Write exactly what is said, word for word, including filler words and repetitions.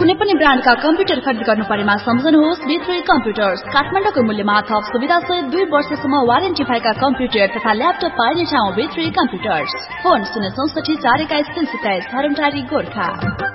कुनै पनि ब्रान्डका कम्प्युटर खरिद गर्नु परेमा सम्झनुहोस् बी थ्री कम्प्युटर्स। काठमाडौँको मूल्यमा थप सुविधा सहित दुई वर्षसम्म वारेन्टी भएका कम्प्युटर तथा ल्यापटप पाइने ठाउँ बी थ्री कम्प्युटर्स। फोन शून्य चौसठी चार एक्काइस तीन सत्ताइस हरमटारी गोर्खा।